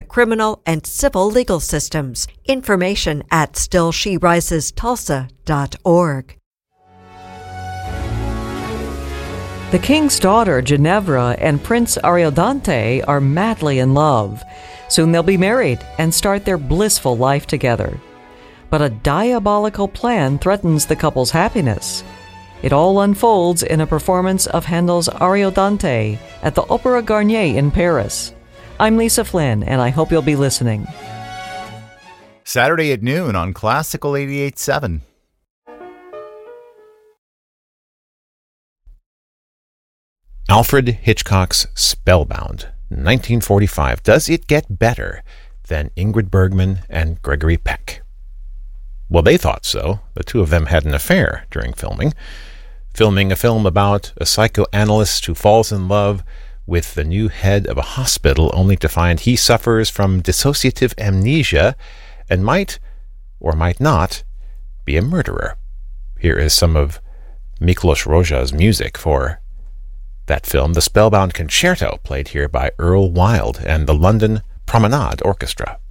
criminal and civil legal systems. Information at stillsherisestulsa.org. The king's daughter, Ginevra, and Prince Ariodante are madly in love. Soon they'll be married and start their blissful life together. But a diabolical plan threatens the couple's happiness. It all unfolds in a performance of Handel's Ariodante at the Opéra Garnier in Paris. I'm Lisa Flynn, and I hope you'll be listening. Saturday at noon on Classical 88.7. Alfred Hitchcock's Spellbound, 1945. Does it get better than Ingrid Bergman and Gregory Peck? Well, they thought so. The two of them had an affair during filming a film about a psychoanalyst who falls in love with the new head of a hospital only to find he suffers from dissociative amnesia and might or might not be a murderer. Here is some of Miklos Rozsa's music for that film, the Spellbound Concerto, played here by Earl Wild and the London Promenade Orchestra.